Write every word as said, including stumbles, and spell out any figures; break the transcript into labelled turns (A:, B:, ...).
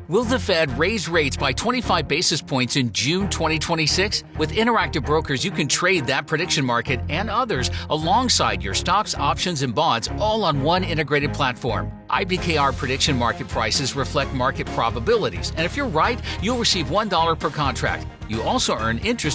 A: Will the Fed raise rates by twenty-five basis points in June twenty twenty-six? With Interactive Brokers, you can trade that prediction market and others alongside your stocks, options, and bonds all on one integrated platform. I B K R prediction market prices reflect market probabilities, and if you're right, you'll receive one dollar per contract. You also earn interest